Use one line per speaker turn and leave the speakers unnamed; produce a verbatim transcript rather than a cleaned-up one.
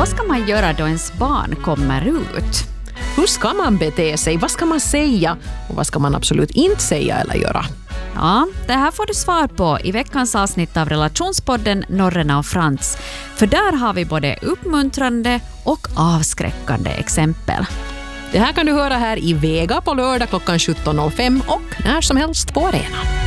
ska man göra då ens barn kommer ut?
Hur ska man bete sig? Vad ska man säga? Och vad ska man absolut inte säga eller göra?
Ja, det här får du svar på i veckans avsnitt av Relationspodden Norrena och Frans. För där har vi både uppmuntrande och avskräckande exempel.
Det här kan du höra här i Vega på lördag klockan sjutton noll fem och när som helst på arenan.